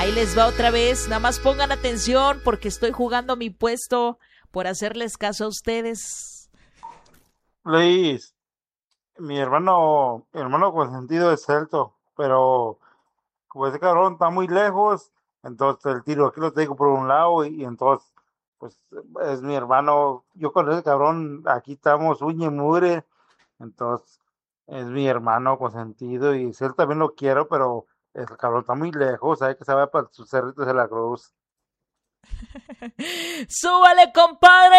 Ahí les va otra vez. Nada más pongan atención porque estoy jugando mi puesto por hacerles caso a ustedes. Luis, mi hermano consentido es Celto, pero como ese cabrón está muy lejos, entonces el tiro aquí lo tengo por un lado y entonces, pues es mi hermano. Yo con ese cabrón aquí estamos uña y mugre, entonces es mi hermano consentido y si él también lo quiero, pero el cabrón está muy lejos, hay que saber para sus cerritos de la cruz. ¡Súbale, compadre!